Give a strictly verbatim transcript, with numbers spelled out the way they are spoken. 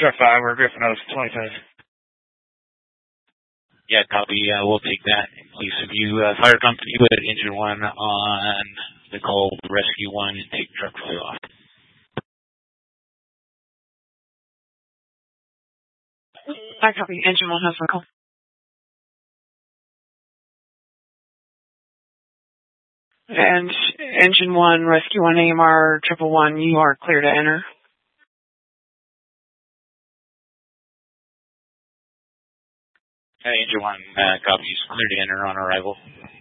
Truck five, we're Griffin Oaks twenty-five. Yeah, copy. Uh, we'll take that. Please review uh, fire company with engine one on the call, rescue one, and take truck five off. I copy. Engine one has one call. And engine one, rescue one, A M R, triple one, you are clear to enter. Uh, engine one uh, copies, clear to enter on arrival.